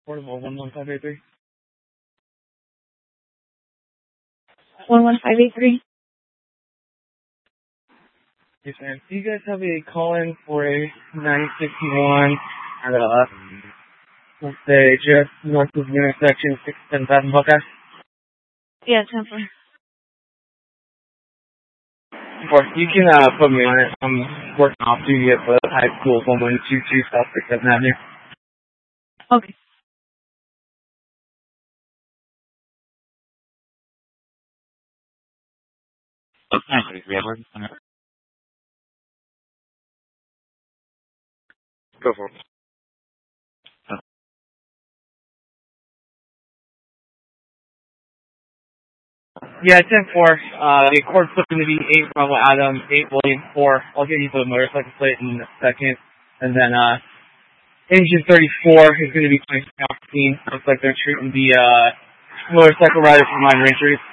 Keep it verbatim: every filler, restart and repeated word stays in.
Portable one one five eight three. one one five eight three. Yes, ma'am. Do you guys have a call-in for a nine sixty-one, uh, let's say just north of the intersection, six ten thousand Buckeye? Yeah, ten four. Of course, you can uh, put me on it. I'm working off duty at the high school, one one two two South six seventh Avenue. Okay. Go for it. Yeah, ten four. Uh, the Accord flip going to be eight Bravo Adam, eight William four. I'll give you the motorcycle plate in a second. And then, uh, engine thirty-four is going to be twenty sixteen. Looks like they're treating the, uh, motorcycle rider for minor injuries.